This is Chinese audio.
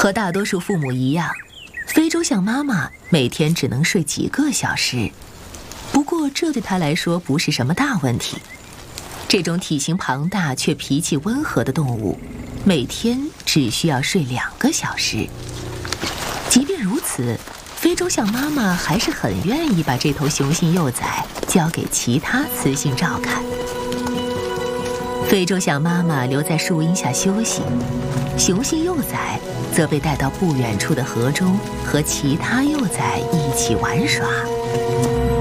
和大多数父母一样，非洲象妈妈每天只能睡几个小时，不过这对她来说不是什么大问题。这种体型庞大却脾气温和的动物，每天只需要睡2个小时。即便如此，非洲象妈妈还是很愿意把这头雄性幼崽交给其他雌性照看。非洲象妈妈留在树荫下休息，雄性幼崽则被带到不远处的河中和其他幼崽一起玩耍。